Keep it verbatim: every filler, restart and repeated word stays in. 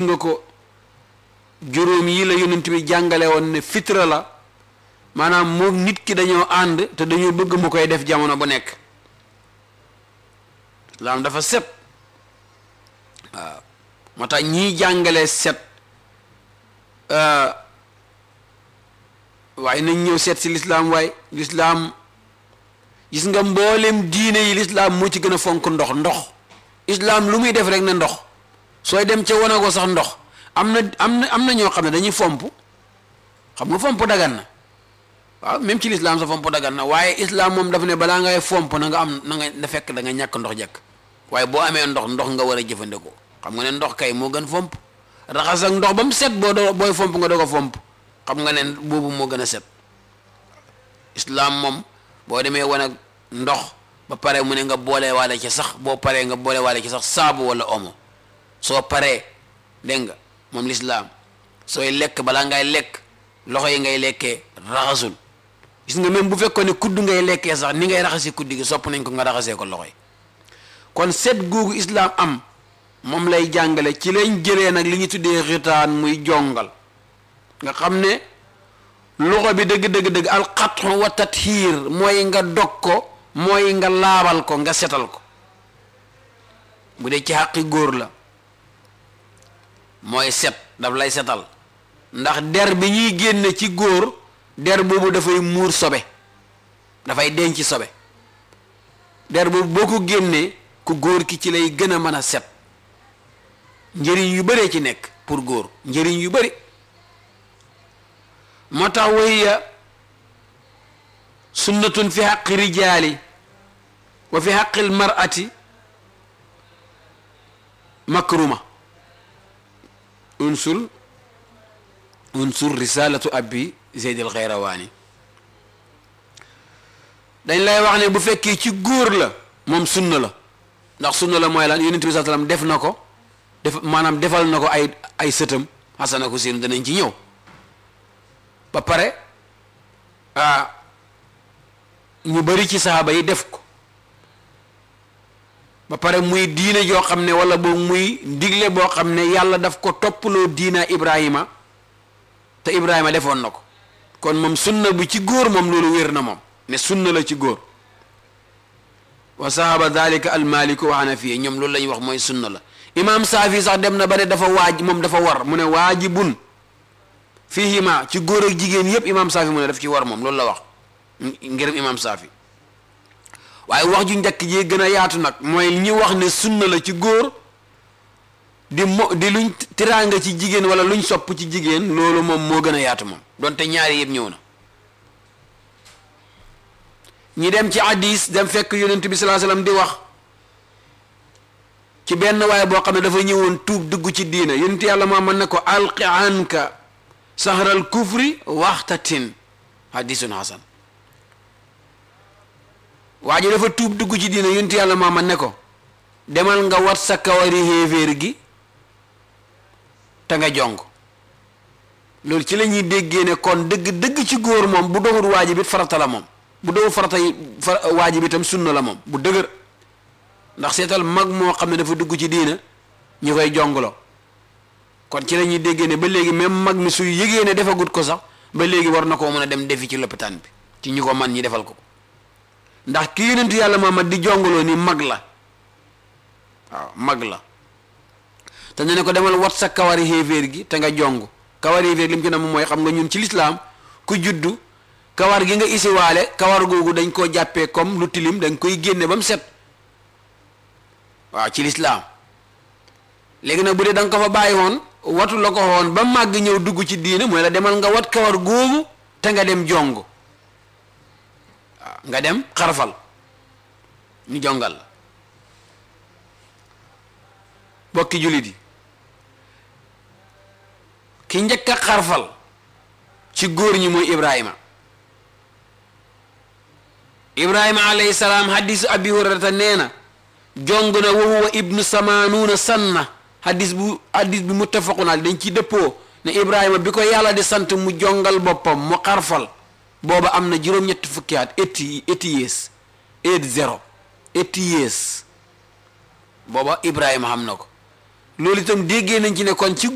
nga ko juróom yi la yonent bi jàngale woon ne fitra la maanaam moom nit ki dañoo ànd te dañoo bëgg mu koy def jamono bu nekk islaam dafa set waaw moo tax ñiy jàngale set waaye nañ ñëw seet si lislaam waaye lislaam gis nga mboolem diine yi lislaam moo ci gën a fonk ndox ndox islaam lu muy def rek ne ndox sooy dem ca wana ko sax ndox am na am na am na ñoo xam ne dañuy fomp xam nga fomp dagan na waaw même ci lislaam sa fomp dagan na waaye islaam moom dafa ne balaa ngay fomp na nga am na nga na fekk da nga ñàkk ndox jekk waaye boo amee ndox ndox nga war a jëfandikoo xam nga ne ndox kay moo gën fomp raxas ak ndox ba mu set boo doo booy fomp nga doo ko fomp xam nga ne boobu moo gën a set islaam moom boo demee wan ak ndox ba pare mu ne nga boole waale ci sax boo paree nga boole waale ci sax saabu wala omo soo paree dégg nga moom lislaam sooy lekk balaa ngay lekk loxo yi ngay lekkee raxasul gis nga même bu fekkoon ne kudd ngay lekkee sax ni ngay raxasi kudd gi sopp nañ ko nga raxasee ko loxo yi kon set googu islaam am moom lay jàngale ci lañ jëlee nag li ñu tuddee xitaan muy jongal nga xam ne loxo bi dëgg dëgg dëgg alxatxu wa tathiir mooy nga dog ko mooy nga laabal ko nga setal ko bu dee ci xàqi góor la mooy set daf lay setal ndax der bi ñuy génne ci góor der boobu dafay muur sobe dafay denc sobe der boobu boo ko génnee ku góor ki ci lay gën a mën a set njëriñ yu bëree ci nekk pour góor njëriñ yu bëri moo tax wayya sunnatun fi xaqi rijaali wa fi xaqil mar'ati makruma unsur unsur risalatu abi zeyd al xayrawaani dañ lay wax ne bu fekkee ci góor la moom sunna la ndax sunna la mooy lan yonent bi sallallahu alayhi wasallam def na ko def maanaam defal na ko ay ay sëtam Hasan ak Huseyn danañ ci ñëw ba pare ah ñu bari ci saxaaba yi def ko ba pare muy diine joo xam ne wala boobu muy digle boo xam ne yàlla daf ko toppaloo diina Ibrahima te Ibrahima defoon na ko kon moom sunna bu ci góor moom loolu wér na moom ne sunna la ci góor wa sahaba dalika almaliku wa hanafiya ñoom loolu la ñuy wax mooy sunna la imam Saafi sax dem na ba ne dafa waaj moom dafa war mu ne waajibun fihima ci góor ak jigéen yépp imam Saafi mu ne daf ci war moom loolu la wax ngërëm imam Saafi waaye wax ju njëkk ji gën a yaatu nag mooy ñi wax ne sunna la ci góor di mo di luñ tiraanga ci jigéen wala luñ sopp ci jigéen loolu moom moo gën a yaatu moom donte ñaari yëpp ñëw na ñi dem ci hadis dem fekk yonent bi sallallahu alayhi wasallam di wax ci benn waaye boo xam ne dafa ñëwoon tuub dugg ci diina yonent yàlla moo mën na ko alqi anka sahral kufri waxtatin hadisun hasan waa ji dafa tuub dugg ci diina yonent yàlla moo mën ne ko demal nga wat sa kawari xéeféer gi te nga jong loolu ci la ñuy déggee ne kon dëgg dëgg ci góor moom bu doxul waajib it farata la moom bu doxul farata yi waajib itam sunna la moom bu dëgër ndax seetal mag moo xam ne dafa dugg ci diina ñu koy jongloo kon ci la ñuy déggee ne ba léegi même mag mi suy yëgee ne defagut ko sax ba léegi war na koo mën a dem defi ci lopitaan bi ci ñu ko man ñi defal ko ndax ki yonent yàlla Muhammad di jongloo ni mag la waaw mag la te ne ne ko demal wat sa kawari xéeféer gi te nga jong kawari xéeféer li mu ci na moom mooy xam nga ñun ci lislaam ku juddu kawar gi nga isiwaale kawar googu dañ koo jàppee comme lu tilim dañ koy génne ba mu set waaw ci lislaam léegi nag bu dee da nga ko fa bàyyi woon watu la ko woon ba màgg ñëw dugg ci diine mooy la demal nga wat kawar googu te nga dem jong waaw nga dem xarfal ñu jongal la bokki jullit yi ki njëkk a xarfal ci góor ñi mooy Ibrahima Ibrahima alayhi salaam hadisu abi hurayrata nee na jong na wa huwa ibnu samanuuna sanna hadis bu hadis bi muttafaqun alayhi dañ ci dëppoo ne Ibrahima bi ko yàlla di sant mu jongal boppam mu xarfal booba am na juróom-ñetti fukki at eighty eighty years eight zero eighty years booba Ibrahima xam na ko loolu itam déggee nañ ci ne kon ci